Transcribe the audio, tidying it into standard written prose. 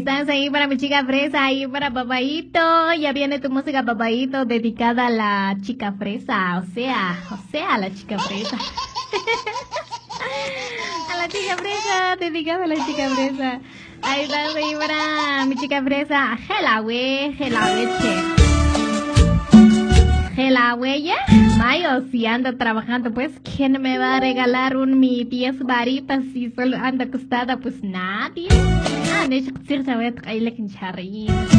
estás ahí para mi chica fresa, ahí para Papaito. Ya viene tu música, Papaito, dedicada a la chica fresa, a la chica fresa. A la chica fresa, dedicada a la chica fresa. Ahí estás ahí para mi chica fresa. Gela, güey, che. Gela, güey, Mayo, si anda trabajando, pues, ¿quién me va a regalar mis 10 varitas si solo anda acostada? Pues nadie. Ah, no es cierto, voy a traerle que